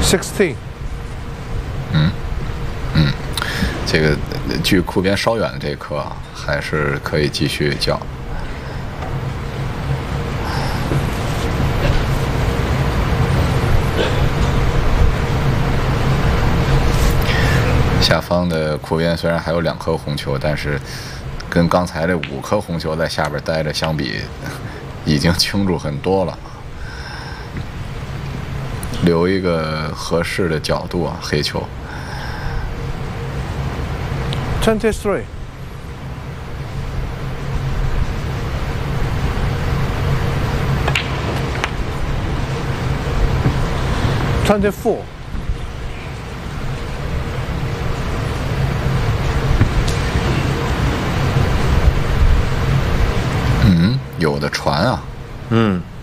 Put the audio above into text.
16。 这个距库边稍远的这一颗啊，还是可以继续叫。下方的库边虽然还有2颗红球，但是跟刚才这5颗红球在下边待着相比，已经轻住很多了。留一个合适的角度啊，黑球。 23。24。 有的传啊。